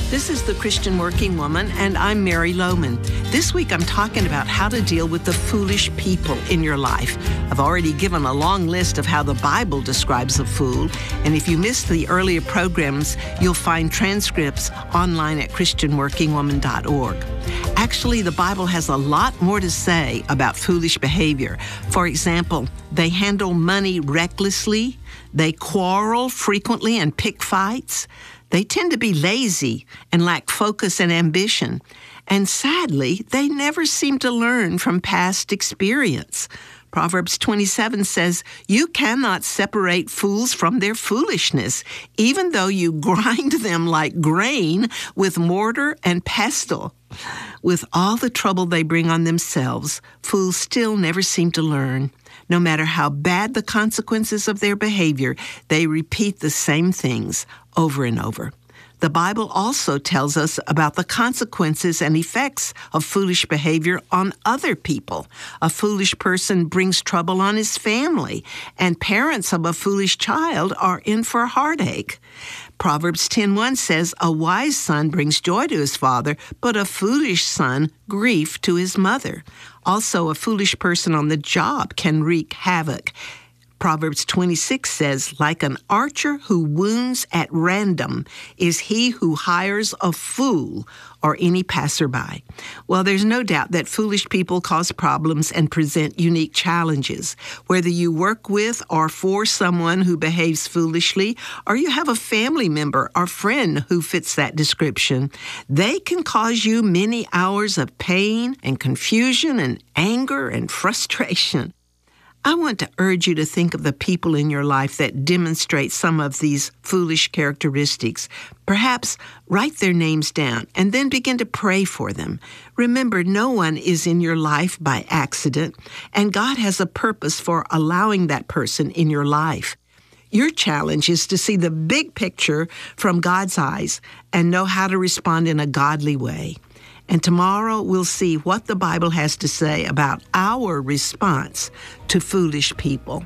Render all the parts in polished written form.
This is The Christian Working Woman, and I'm Mary Lohman. This week I'm talking about how to deal with the foolish people in your life. I've already given a long list of how the Bible describes a fool, and if you missed the earlier programs, you'll find transcripts online at christianworkingwoman.org. Actually, the Bible has a lot more to say about foolish behavior. For example, they handle money recklessly, they quarrel frequently and pick fights, they tend to be lazy and lack focus and ambition. And sadly, they never seem to learn from past experience. Proverbs 27 says, "You cannot separate fools from their foolishness, even though you grind them like grain with mortar and pestle." With all the trouble they bring on themselves, fools still never seem to learn. No matter how bad the consequences of their behavior, they repeat the same things over and over. The Bible also tells us about the consequences and effects of foolish behavior on other people. A foolish person brings trouble on his family, and parents of a foolish child are in for heartache. Proverbs 10:1 says, "A wise son brings joy to his father, but a foolish son grief to his mother." Also, a foolish person on the job can wreak havoc. Proverbs 26 says, "Like an archer who wounds at random is he who hires a fool or any passerby." Well, there's no doubt that foolish people cause problems and present unique challenges. Whether you work with or for someone who behaves foolishly, or you have a family member or friend who fits that description, they can cause you many hours of pain and confusion and anger and frustration. I want to urge you to think of the people in your life that demonstrate some of these foolish characteristics. Perhaps write their names down and then begin to pray for them. Remember, no one is in your life by accident, and God has a purpose for allowing that person in your life. Your challenge is to see the big picture from God's eyes and know how to respond in a godly way. And tomorrow we'll see what the Bible has to say about our response to foolish people.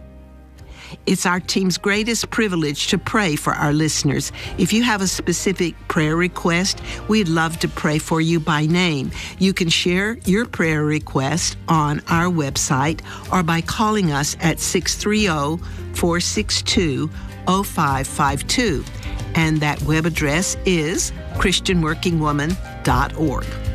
It's our team's greatest privilege to pray for our listeners. If you have a specific prayer request, we'd love to pray for you by name. You can share your prayer request on our website or by calling us at 630-462-0552. And that web address is christianworkingwoman.org.